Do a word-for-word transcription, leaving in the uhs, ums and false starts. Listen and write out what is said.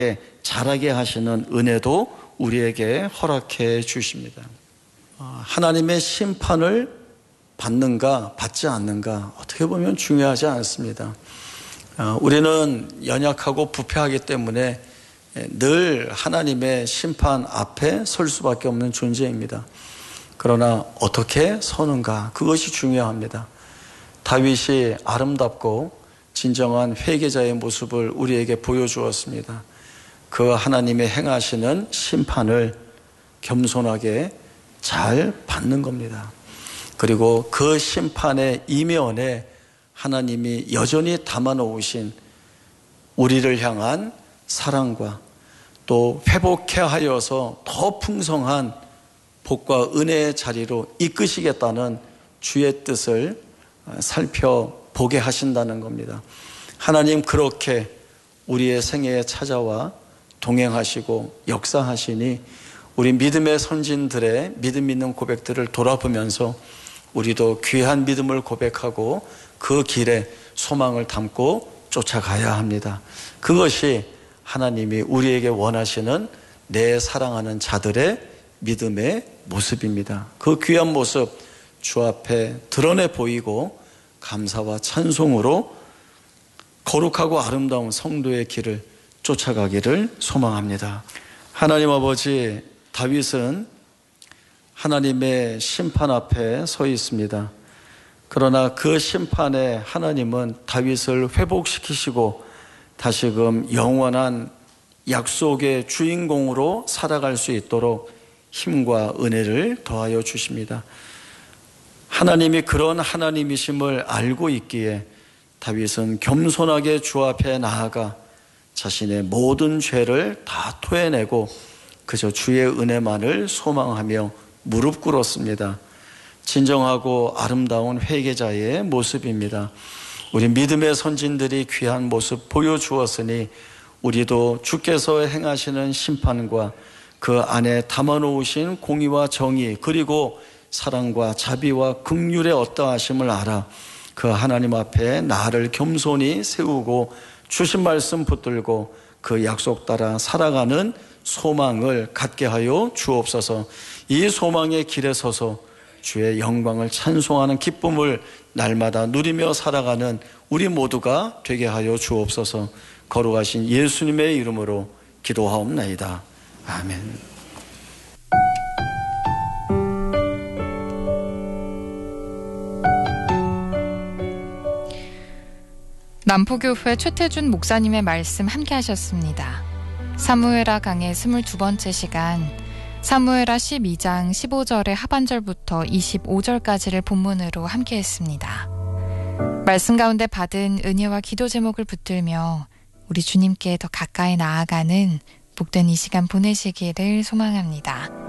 자라게 하시는 은혜도 우리에게 허락해 주십니다. 하나님의 심판을 받는가 받지 않는가 어떻게 보면 중요하지 않습니다. 우리는 연약하고 부패하기 때문에 늘 하나님의 심판 앞에 설 수밖에 없는 존재입니다. 그러나 어떻게 서는가, 그것이 중요합니다. 다윗이 아름답고 진정한 회개자의 모습을 우리에게 보여주었습니다. 그 하나님의 행하시는 심판을 겸손하게 잘 받는 겁니다. 그리고 그 심판의 이면에 하나님이 여전히 담아놓으신 우리를 향한 사랑과 또 회복해 하여서 더 풍성한 복과 은혜의 자리로 이끄시겠다는 주의 뜻을 살펴보게 하신다는 겁니다. 하나님 그렇게 우리의 생애에 찾아와 동행하시고 역사하시니 우리 믿음의 선진들의 믿음 있는 고백들을 돌아보면서 우리도 귀한 믿음을 고백하고 그 길에 소망을 담고 쫓아가야 합니다. 그것이 하나님이 우리에게 원하시는 내 사랑하는 자들의 믿음의 모습입니다. 그 귀한 모습 주 앞에 드러내 보이고 감사와 찬송으로 거룩하고 아름다운 성도의 길을 쫓아가기를 소망합니다. 하나님 아버지, 다윗은 하나님의 심판 앞에 서 있습니다. 그러나 그 심판에 하나님은 다윗을 회복시키시고 다시금 영원한 약속의 주인공으로 살아갈 수 있도록 힘과 은혜를 더하여 주십니다. 하나님이 그런 하나님이심을 알고 있기에 다윗은 겸손하게 주 앞에 나아가 자신의 모든 죄를 다 토해내고 그저 주의 은혜만을 소망하며 무릎 꿇었습니다. 진정하고 아름다운 회개자의 모습입니다. 우리 믿음의 선진들이 귀한 모습 보여주었으니 우리도 주께서 행하시는 심판과 그 안에 담아놓으신 공의와 정의 그리고 사랑과 자비와 긍휼의 어떠하심을 알아 그 하나님 앞에 나를 겸손히 세우고 주신 말씀 붙들고 그 약속 따라 살아가는 소망을 갖게 하여 주옵소서. 이 소망의 길에 서서 주의 영광을 찬송하는 기쁨을 날마다 누리며 살아가는 우리 모두가 되게 하여 주옵소서. 거룩하신 예수님의 이름으로 기도하옵나이다. 아멘. 남포교회 최태준 목사님의 말씀 함께 하셨습니다. 사무엘하 강의 스물두 번째 시간, 사무엘하 십이 장 십오 절의 하반절부터 이십오 절까지를 본문으로 함께 했습니다. 말씀 가운데 받은 은혜와 기도 제목을 붙들며 우리 주님께 더 가까이 나아가는 복된 이 시간 보내시기를 소망합니다.